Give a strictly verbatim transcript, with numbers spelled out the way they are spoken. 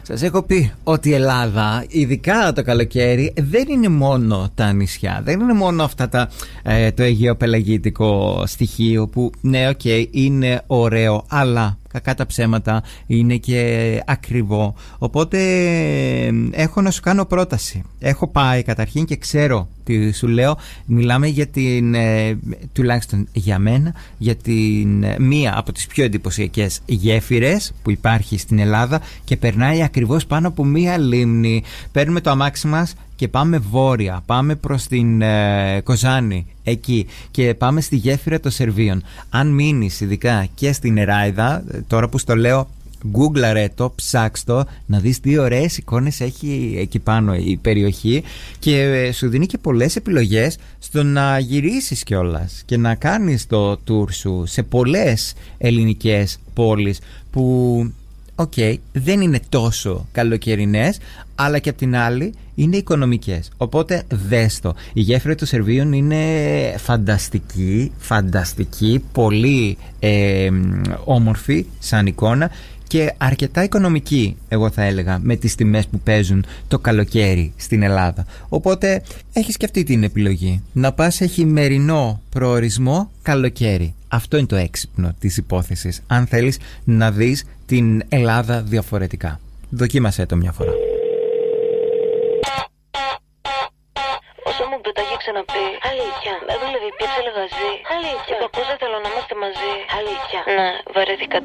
Σας έχω πει ότι η Ελλάδα, ειδικά το καλοκαίρι, δεν είναι μόνο τα νησιά. Δεν είναι μόνο αυτά τα, ε, το αιγαιοπελαγητικό στοιχείο που ναι, οκ, okay, είναι ωραίο, αλλά κακά τα ψέματα είναι και ακριβό. Οπότε ε, έχω να σου κάνω πρόταση. Έχω πάει καταρχήν και ξέρω τι σου λέω. Μιλάμε για την, ε, τουλάχιστον για μένα, για την ε, μία από τις πιο εντυπωσιακές γέφυρες που υπάρχει στην Ελλάδα και περνάει ακριβώς πάνω από μία λίμνη. Παίρνουμε το αμάξι μας και πάμε βόρεια, πάμε προς την ε, Κοζάνη εκεί και πάμε στη γέφυρα των Σερβίων. Αν μείνεις ειδικά και στην Εράιδα, τώρα που στο λέω, γκούγκλαρε το, ψάξ' το, να δεις τι ωραίες εικόνες έχει εκεί πάνω η περιοχή και σου δίνει και πολλές επιλογές στο να γυρίσεις κιόλας και να κάνεις το tour σου σε πολλές ελληνικές πόλεις που οκ, okay, δεν είναι τόσο καλοκαιρινές, αλλά και απ' την άλλη είναι οικονομικές. Οπότε δες το. Η γέφυρα των Σερβίων είναι φανταστική, φανταστική, πολύ ε, όμορφη σαν εικόνα και αρκετά οικονομική, εγώ θα έλεγα, με τις τιμές που παίζουν το καλοκαίρι στην Ελλάδα. Οπότε έχεις και αυτή την επιλογή. Να πας σε χειμερινό προορισμό καλοκαίρι. Αυτό είναι το έξυπνο της υπόθεσης, αν θέλεις να δεις την Ελλάδα διαφορετικά. Δοκίμασέ το μια φορά. Όσο μου το έχει ξαναπεί, αλήθεια. Με δούλευε η πίτσα λεγαζή. Αλήθεια. Είπα πως δεν θέλω να είμαστε μαζί. Αλήθεια. Ναι, βαρέθηκα